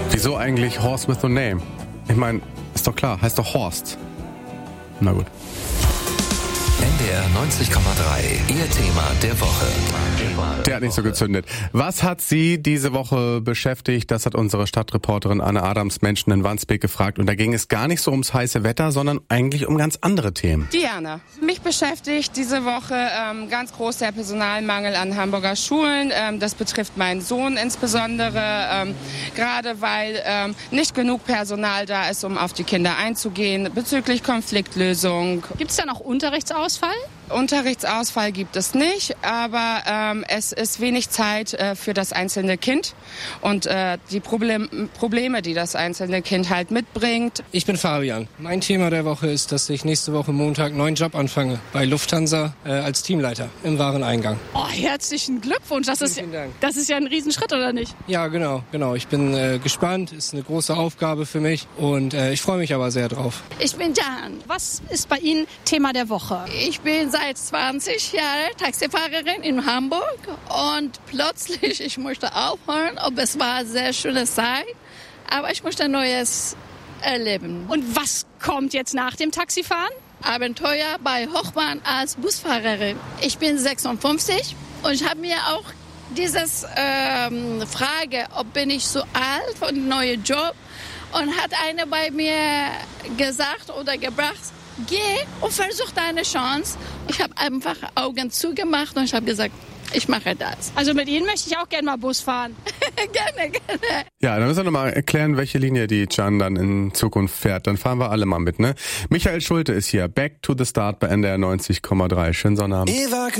Wieso eigentlich Horse with no name? Ich meine, ist doch klar, heißt doch Horst. Na gut. NDR 90,3, Ihr Thema der Woche. Der hat nicht so gezündet. Was hat Sie diese Woche beschäftigt? Das hat unsere Stadtreporterin Anne Adams Menschen in Wandsbek gefragt. Und da ging es gar nicht so ums heiße Wetter, sondern eigentlich um ganz andere Themen. Diana, mich beschäftigt diese Woche ganz groß der Personalmangel an Hamburger Schulen. Das betrifft meinen Sohn insbesondere, gerade weil nicht genug Personal da ist, um auf die Kinder einzugehen, bezüglich Konfliktlösung. Gibt es da noch Unterrichtsausfall? Unterrichtsausfall gibt es nicht, aber es ist wenig Zeit für das einzelne Kind und die Probleme, die das einzelne Kind halt mitbringt. Ich bin Fabian. Mein Thema der Woche ist, dass ich nächste Woche Montag einen neuen Job anfange bei Lufthansa als Teamleiter im Wareneingang. Oh, herzlichen Glückwunsch. Das ist ja ein Riesenschritt, oder nicht? Ja, genau. Ich bin gespannt. Ist eine große Aufgabe für mich und ich freue mich aber sehr drauf. Ich bin Jan. Was ist bei Ihnen Thema der Woche? Ich bin seit 20 Jahren Taxifahrerin in Hamburg und plötzlich, ich musste aufhören, aber es war eine sehr schöne Zeit, aber ich musste Neues erleben. Und was kommt jetzt nach dem Taxifahren? Abenteuer bei Hochbahn als Busfahrerin. Ich bin 56 und ich habe mir auch dieses Frage, ob bin ich so alt für einen neuen Job, und hat eine bei mir gesagt oder gebracht, geh und versuch deine Chance. Ich habe einfach Augen zugemacht und ich habe gesagt, ich mache das. Also mit Ihnen möchte ich auch gerne mal Bus fahren. Gerne. Ja, dann müssen wir nochmal erklären, welche Linie die Can dann in Zukunft fährt. Dann fahren wir alle mal mit, ne? Michael Schulte ist hier. Back to the Start bei NDR 90,3. Schönen Sonnabend.